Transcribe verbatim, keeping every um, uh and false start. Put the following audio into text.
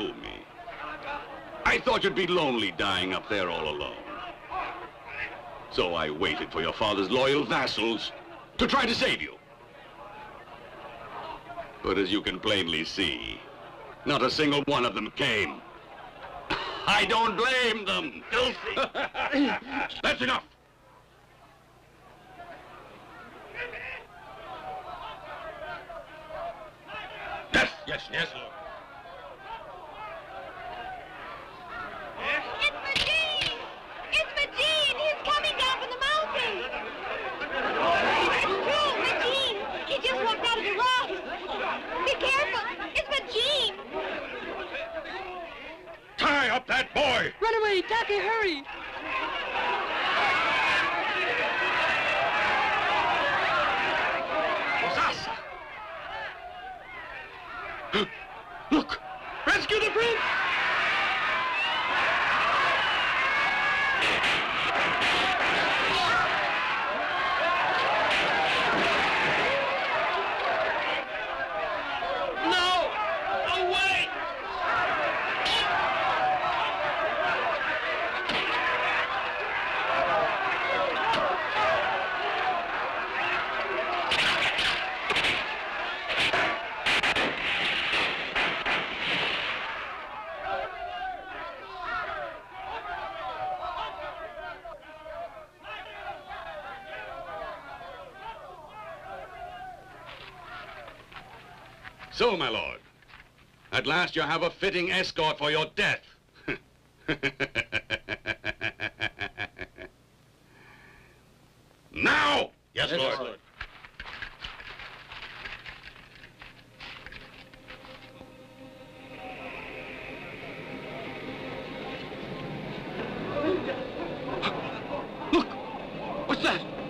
fool me. I thought you'd be lonely dying up there all alone. So I waited for your father's loyal vassals to try to save you. But as you can plainly see, not a single one of them came. I don't blame them, filthy. That's enough. Yes, yes, yes, Lord. It's Majid! It's Majid! He's coming down from the mountain! It's true, Majid! He just walked out of the rock! Be careful! It's Majid! Tie up that boy! Run away, Taki, hurry! Rosasa! Look! Rescue the prince! No! Away! So, my lord, at last you have a fitting escort for your death. Now! Yes, Yes, Lord. Lord. Look! What's that?